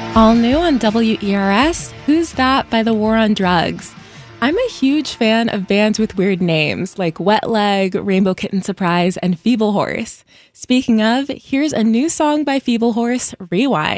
All new on WERS, Who's That by the War on Drugs. I'm a huge fan of bands with weird names like Wet Leg, Rainbow Kitten Surprise, and Feeble Horse. Speaking of, here's a new song by Feeble Horse, Rewind.